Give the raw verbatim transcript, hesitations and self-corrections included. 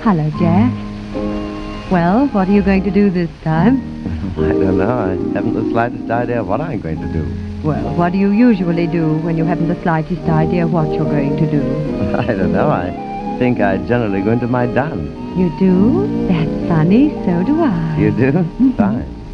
Hello, Jack. Well, what are you going to do this time? I don't know. I haven't the slightest idea what I'm going to do. Well, what do you usually do when you haven't the slightest idea what you're going to do? I don't know. I think I generally go into my dance. You do? That's funny. So do I. You do? Fine.